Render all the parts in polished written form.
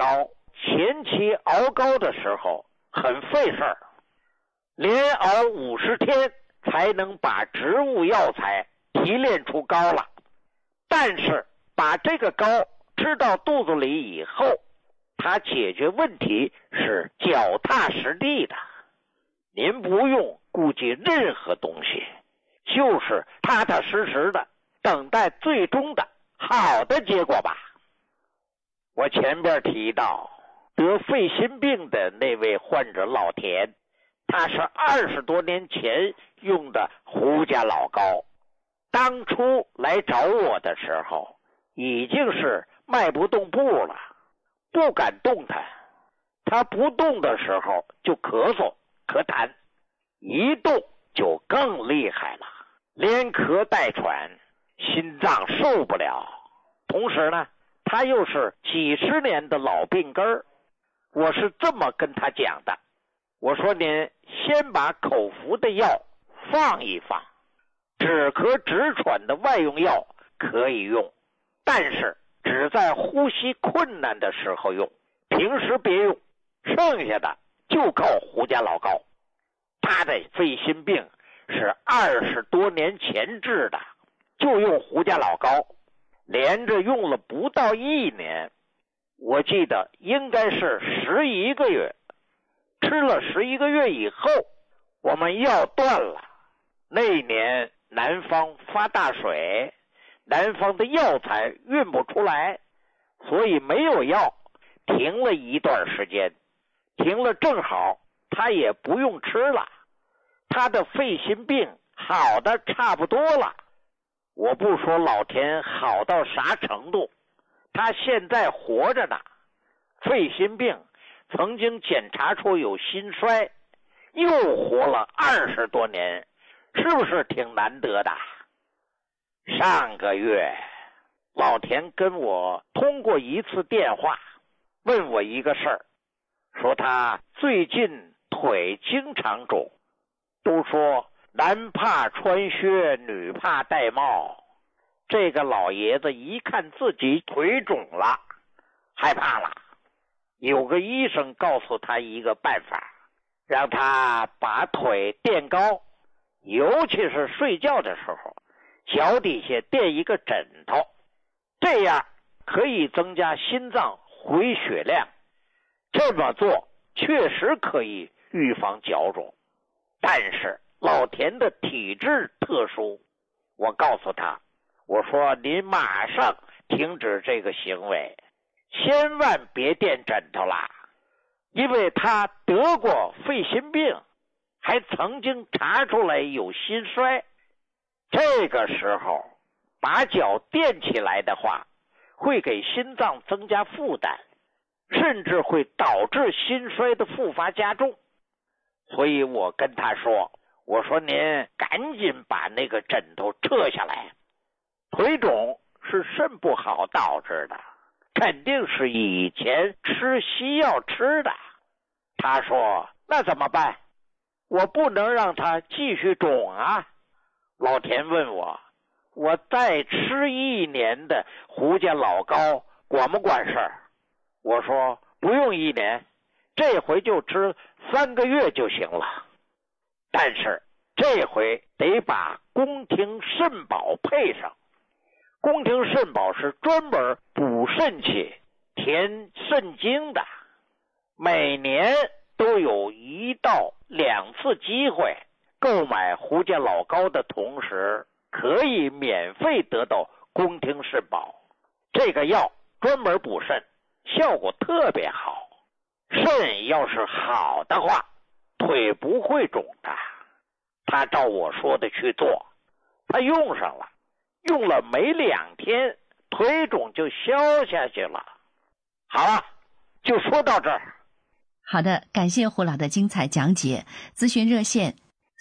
膏前期熬膏的时候很费事儿，连熬50天才能把植物药材提炼出膏了。但是把这个膏吃到肚子里以后，它解决问题是脚踏实地的，您不用顾及任何东西，就是踏踏实实的等待最终的好的结果吧。我前边提到得肺心病的那位患者老田，他是20多年前用的胡家老膏，当初来找我的时候已经是迈不动步了，不敢动弹。他不动的时候就咳嗽咳痰，一动就更厉害了，连咳带喘，心脏受不了。同时呢，他又是几十年的老病根儿。我是这么跟他讲的，我说您先把口服的药放一放，止咳止喘的外用药可以用，但是只在呼吸困难的时候用，平时别用，剩下的就靠胡家老膏。他的肺心病是20多年前治的，就用胡家老膏，连着用了不到1年，我记得应该是11个月。吃了11个月以后，我们药断了。那年南方发大水，南方的药材运不出来，所以没有药，停了一段时间。停了正好他也不用吃了，他的肺心病好的差不多了。我不说老田好到啥程度，他现在活着呢。肺心病曾经检查出有心衰，又活了20多年，是不是挺难得的？上个月老田跟我通过一次电话，问我一个事儿，说他最近腿经常肿，都说男怕穿靴，女怕戴帽。这个老爷子一看自己腿肿了，害怕了。有个医生告诉他一个办法，让他把腿垫高，尤其是睡觉的时候，脚底下垫一个枕头，这样可以增加心脏回血量。这么做确实可以预防脚肿，但是老田的体质特殊，我告诉他，我说您马上停止这个行为，千万别垫枕头啦，因为他得过肺心病，还曾经查出来有心衰。这个时候把脚垫起来的话，会给心脏增加负担，甚至会导致心衰的复发加重。所以我跟他说，我说您赶紧把那个枕头撤下来，腿肿是肾不好导致的，肯定是以前吃西药吃的。他说那怎么办？我不能让他继续肿啊。老田问我，我再吃1年的胡家老膏管不管事儿？我说不用1年，这回就吃3个月就行了。但是这回得把宫廷肾宝配上。宫廷肾宝是专门补肾气、填肾精的，每年都有1到2次机会，购买胡家老膏的同时，可以免费得到宫廷肾宝。这个药专门补肾，效果特别好。肾要是好的话，腿不会肿的。他照我说的去做，他用上了，用了没2天，腿肿就消下去了。好了，就说到这儿。 好的，感谢胡老的精彩讲解。咨询热线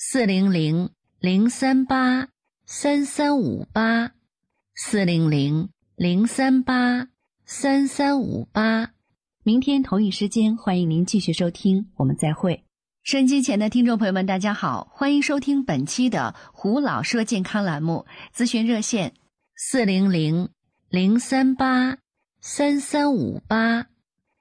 400-038-3358 400-038-3358。明天同一时间，欢迎您继续收听，我们再会。收音机前的听众朋友们，大家好，欢迎收听本期的胡老说健康栏目。咨询热线400-038-3358